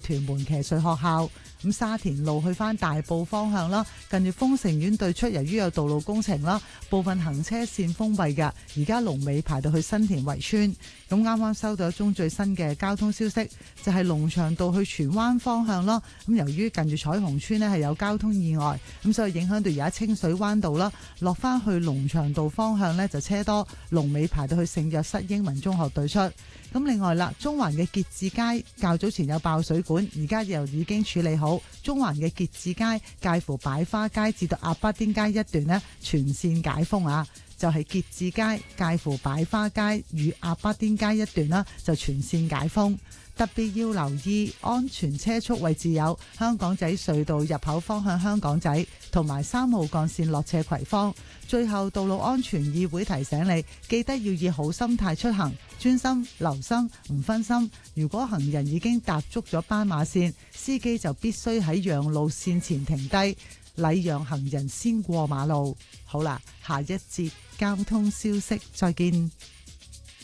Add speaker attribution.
Speaker 1: 屯門騎水學校。咁沙田路去翻大埔方向啦，近住豐盛苑對出，由於有道路工程啦，部分行車線封閉嘅，而家龍尾排到去新田圍村。咁啱啱收到一宗最新嘅交通消息，就係龍翔道去荃灣方向啦。咁由於近住彩虹村呢係有交通意外，咁所以影響到而家清水灣道啦，落翻去龍翔道方向呢就車多，龍尾排到去聖約瑟英文中學對出。咁另外啦，中環嘅結志街較早前有爆水管，而家又已經處理好。中環嘅結志街介乎擺花街至到鴨巴甸街一段呢，全線解封啊！就係結志街介乎擺花街與鴨巴甸街一段啦，就全線解封。特別要留意安全車速位置有香港仔隧道入口方向香港仔，同埋3號幹線落斜葵芳。最後，道路安全議會提醒你，記得要以好心態出行，專心留心，唔分心。如果行人已經踏足咗斑馬線，司機就必須喺讓路線前停低，禮讓行人先過馬路。好啦，下一節交通消息再見。